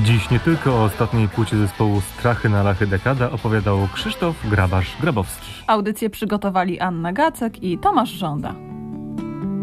Dziś nie tylko o ostatniej płycie zespołu Strachy na Lachy Dekada opowiadał Krzysztof Grabarz-Grabowski. Audycję przygotowali Anna Gacek i Tomasz Żąda.